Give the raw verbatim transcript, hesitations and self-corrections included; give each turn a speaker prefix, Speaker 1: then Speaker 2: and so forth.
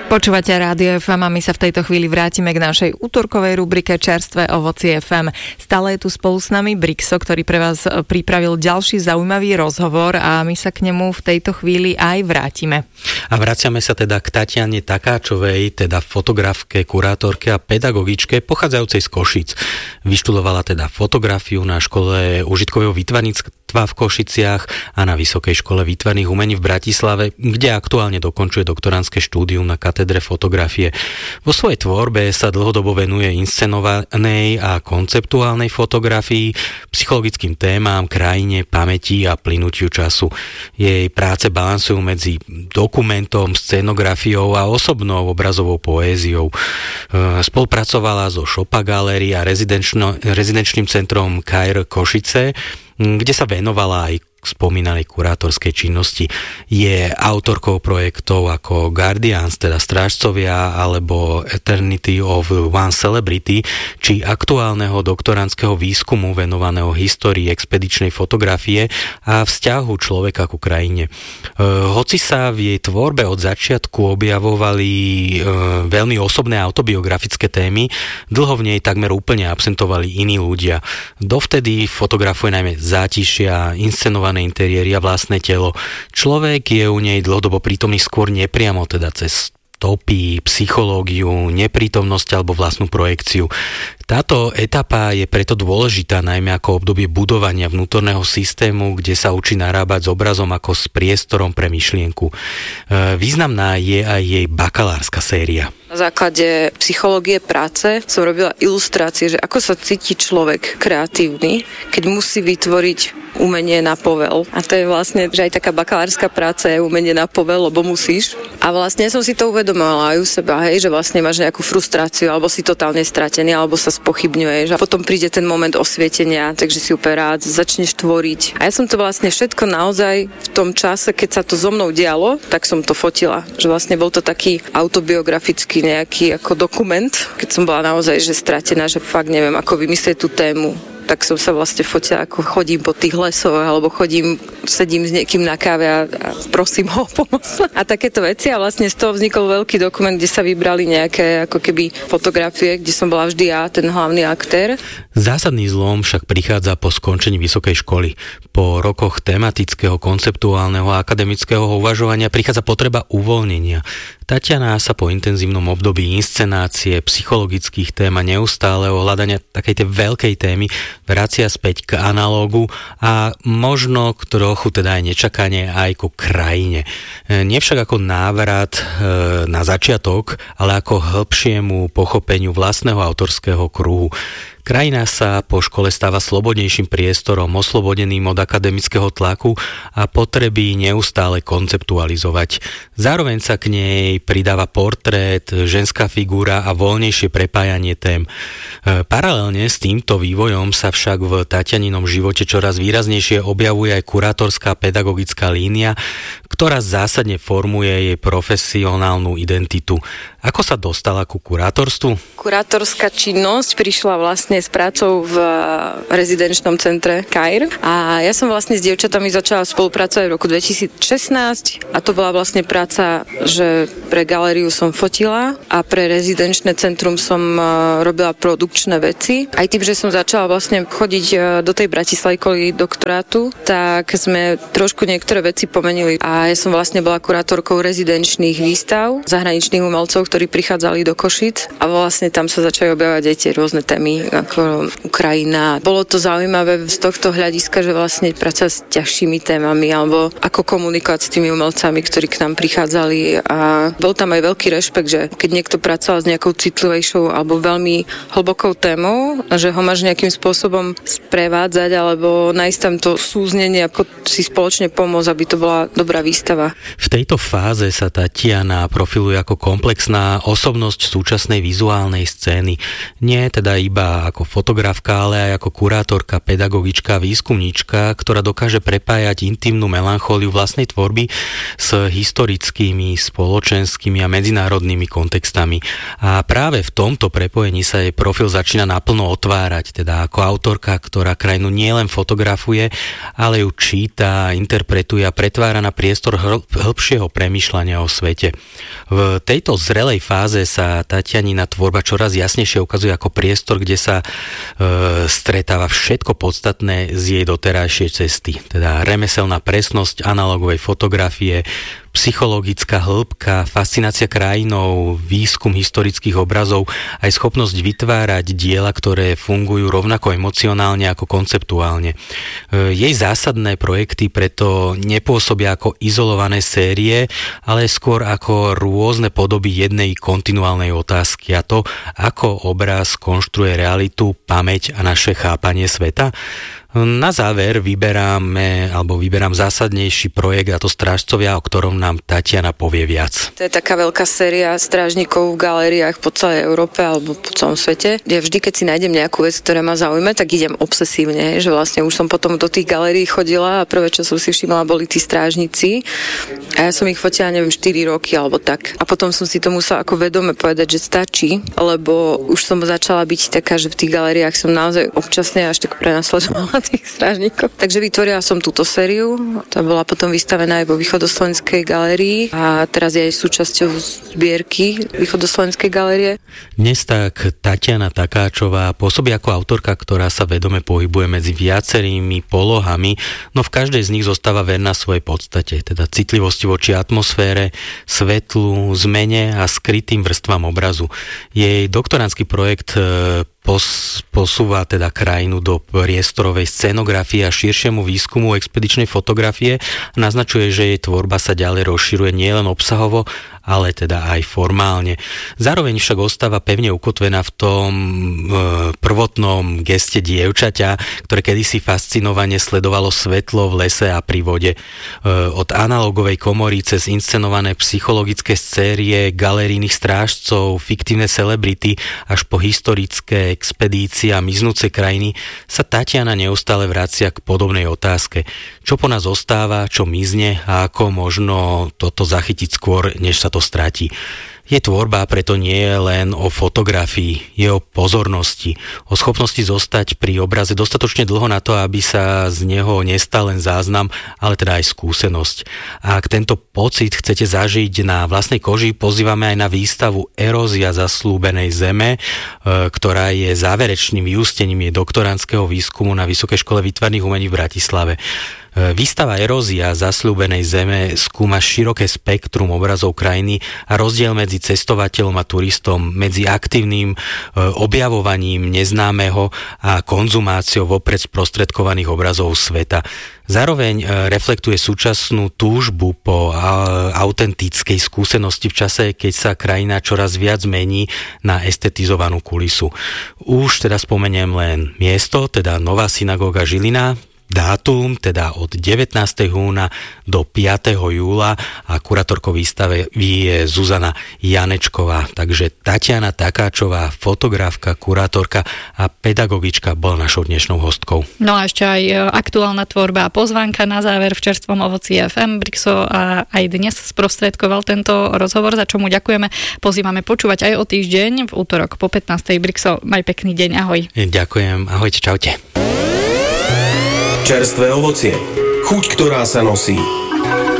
Speaker 1: Počúvate Rádio ef em a my sa v tejto chvíli vrátime k našej útorkovej rubrike Čerstvé ovocie ef em. Stále je tu spolu s nami Brixo, ktorý pre vás pripravil ďalší zaujímavý rozhovor a my sa k nemu v tejto chvíli aj vrátime.
Speaker 2: A vraciame sa teda k Tatiane Takáčovej, teda fotografke, kurátorke a pedagogičke pochádzajúcej z Košíc. Vyštudovala teda fotografiu na škole užitkového výtvarníctva v Košiciach a na Vysokej škole výtvarných umení v Bratislave, kde aktuálne dokončuje doktorandské štúdium na katedre fotografie. Vo svojej tvorbe sa dlhodobo venuje inscenovanej a konceptuálnej fotografii, psychologickým témam, krajine, pamäti a plynutiu času. Jej práce balansujú medzi dokumentom, scenografiou a osobnou obrazovou poéziou. Spolupracovala so Šopa Gallery a rezidenčným centrom ká er Košice, kde sa venovala aj spomínanej kurátorskej činnosti. Je autorkou projektov ako Guardians, teda Strážcovia, alebo Eternity of One Celebrity, či aktuálneho doktorandského výskumu venovaného histórii expedičnej fotografie a vzťahu človeka ku krajine. Hoci sa v jej tvorbe od začiatku objavovali veľmi osobné autobiografické témy, dlho v nej takmer úplne absentovali iní ľudia. Dovtedy fotografuje najmä zátišia, inscenované interiéry a vlastné telo. Človek je u nej dlhodobo prítomný skôr nepriamo, teda cez stopy, psychológiu, neprítomnosť alebo vlastnú projekciu. Táto etapa je preto dôležitá najmä ako obdobie budovania vnútorného systému, kde sa učí narábať s obrazom ako s priestorom pre myšlienku. Významná je aj jej bakalárska séria.
Speaker 3: Na základe psychológie práce som robila ilustrácie, že ako sa cíti človek kreatívny, keď musí vytvoriť umenie na povel. A to je vlastne, že aj taká bakalárska práca je umenie na povel, lebo musíš. A vlastne som si to uvedomovala aj u seba, hej, že vlastne máš nejakú frustráciu, alebo si totálne stratený, alebo sa spochybňuješ. A potom príde ten moment osvietenia, takže si úplne rád, začneš tvoriť. A ja som to vlastne všetko naozaj v tom čase, keď sa to so mnou dialo, tak som to fotila. Že vlastne bol to taký autobiografický nejaký ako dokument, keď som bola naozaj že stratená, že fakt neviem, ako vymyslieť tú tému. Tak som sa vlastne fotila, ako chodím po tých lesoch, alebo chodím, sedím s niekým na káve a, a prosím ho o pomoc. A takéto veci. A vlastne z toho vznikol veľký dokument, kde sa vybrali nejaké ako keby fotografie, kde som bola vždy ja, ten hlavný aktér.
Speaker 2: Zásadný zlom však prichádza po skončení vysokej školy. Po rokoch tematického, konceptuálneho a akademického uvažovania prichádza potreba uvoľnenia. Tatiana sa po intenzívnom období inscenácie, psychologických tém a neustáleho hľadania takej tej veľkej témy vracia späť k analógu a možno k trochu teda aj nečakane aj ku krajine. Nie však ako návrat e, na začiatok, ale ako hĺbšiemu pochopeniu vlastného autorského kruhu. Krajina sa po škole stáva slobodnejším priestorom, oslobodeným od akademického tlaku a potreby neustále konceptualizovať. Zároveň sa k nej pridáva portrét, ženská figúra a voľnejšie prepájanie tém. Paralelne s týmto vývojom sa však v Tatianinom živote čoraz výraznejšie objavuje aj kurátorská pedagogická línia, ktorá zásadne formuje jej profesionálnu identitu. Ako sa dostala ku kurátorstvu?
Speaker 3: Kurátorská činnosť prišla vlastne s prácou v rezidenčnom centre ká er a ja som vlastne s dievčatami začala spolupracovať v roku dvetisícšestnásť a to bola vlastne práca, že pre galériu som fotila a pre rezidenčné centrum som robila produkčné veci. Aj tým, že som začala vlastne chodiť do tej Bratislavy kvôli doktorátu, tak sme trošku niektoré veci pomenili a ja som vlastne bola kurátorkou rezidenčných výstav zahraničných umelcov, ktorí prichádzali do Košic a vlastne tam sa začali objavovať aj tie rôzne témy ako Ukrajina. Bolo to zaujímavé z tohto hľadiska, že vlastne pracovať s ťažšími témami alebo ako komunikovať s tými umelcami, ktorí k nám prichádzali a bol tam aj veľký rešpekt, že keď niekto pracoval s nejakou citlivejšou alebo veľmi hlbokou témou, že ho máš nejakým spôsobom sprevádzať alebo nájsť tam to súznenie, ako si spoločne pomôcť, aby to bola dobrá výstava.
Speaker 2: V tejto fáze sa Tatiana profiluje ako komplexná na osobnosť súčasnej vizuálnej scény. Nie teda iba ako fotografka, ale aj ako kurátorka, pedagogička, výskumníčka, ktorá dokáže prepájať intimnú melanchóliu vlastnej tvorby s historickými, spoločenskými a medzinárodnými kontextami. A práve v tomto prepojení sa jej profil začína naplno otvárať, teda ako autorka, ktorá krajinu nielen fotografuje, ale ju číta, interpretuje a pretvára na priestor hĺbšieho premýšľania o svete. V tejto zrelej fáze sa Tatianina tvorba čoraz jasnejšie ukazuje ako priestor, kde sa e, stretáva všetko podstatné z jej doterajšej cesty. Teda remeselná presnosť analogovej fotografie, psychologická hĺbka, fascinácia krajinou, výskum historických obrazov, aj schopnosť vytvárať diela, ktoré fungujú rovnako emocionálne ako konceptuálne. Jej zásadné projekty preto nepôsobia ako izolované série, ale skôr ako rôzne podoby jednej kontinuálnej otázky, a to, ako obraz konštruuje realitu, pamäť a naše chápanie sveta. Na záver vyberáme, alebo vyberám zásadnejší projekt, a to Strážcovia, o ktorom nám Tatiana povie viac.
Speaker 3: To je taká veľká séria strážnikov v galériách po celej Európe alebo po celom svete. Ja vždy, keď si nájdem nejakú vec, ktorá ma zaujíma, tak idem obsesívne, že vlastne už som potom do tých galérií chodila a prvé, čo som si všimla, boli tí strážnici. A ja som ich fotila, neviem, štyri roky alebo tak. A potom som si to musela ako vedome povedať, že stačí, lebo už som začala byť taká, že v tých galériách som naozaj občasne až tak prenasledovala tých strážnikov. Takže vytvorila som túto sériu, tá bola potom vystavená aj vo Východoslovenskej galérii a teraz je aj súčasťou zbierky Východoslovenskej galérie.
Speaker 2: Dnes tak Tatiana Takáčová pôsobí ako autorka, ktorá sa vedome pohybuje medzi viacerými polohami, no v každej z nich zostáva verná svojej podstate, teda citlivosti voči atmosfére, svetlu, zmene a skrytým vrstvám obrazu. Jej doktorandský projekt pos, posúva teda krajinu do priestorovej scénografie a širšiemu výskumu expedičnej fotografie a naznačuje, že jej tvorba sa ďalej rozširuje nielen obsahovo, ale teda aj formálne. Zároveň však ostáva pevne ukotvená v tom e, prvotnom geste dievčaťa, ktoré kedysi fascinovane sledovalo svetlo v lese a pri vode. E, od analogovej komory cez inscenované psychologické série, galerijných strážcov, fiktívne celebrity až po historické expedície a miznúce krajiny sa Tatiana neustále vracia k podobnej otázke. Čo po nás ostáva, čo mizne a ako možno toto zachytiť skôr, než sa to stratí. Jej tvorba preto nie je len o fotografii, je o pozornosti, o schopnosti zostať pri obraze dostatočne dlho na to, aby sa z neho nestal len záznam, ale teda aj skúsenosť. A ak tento pocit chcete zažiť na vlastnej koži, pozývame aj na výstavu Erózia zaslúbenej zeme, ktorá je záverečným vyústením jej doktorandského výskumu na Vysokej škole výtvarných umení v Bratislave. Výstava Erózia zasľúbenej zeme skúma široké spektrum obrazov krajiny a rozdiel medzi cestovateľom a turistom, medzi aktívnym objavovaním neznámeho a konzumáciou vopred sprostredkovaných obrazov sveta. Zároveň reflektuje súčasnú túžbu po autentickej skúsenosti v čase, keď sa krajina čoraz viac mení na estetizovanú kulisu. Už teda spomeniem len miesto, teda Nová synagóga Žilina, dátum, teda od devätnásteho júna do piateho júla a kurátorkou výstave je Zuzana Janečková. Takže Tatiana Takáčová, fotografka, kurátorka a pedagogička bola našou dnešnou hostkou.
Speaker 4: No a ešte aj aktuálna tvorba a pozvánka na záver v Čerstvom ovoci ef em. Brixo a aj dnes sprostredkoval tento rozhovor, za čo mu ďakujeme. Pozývame počúvať aj o týždeň v útorok po pätnástej. Brixo, maj pekný deň, ahoj.
Speaker 2: Ďakujem, ahojte, čaute.
Speaker 5: Čerstvé ovocie. Chuť, ktorá sa nosí.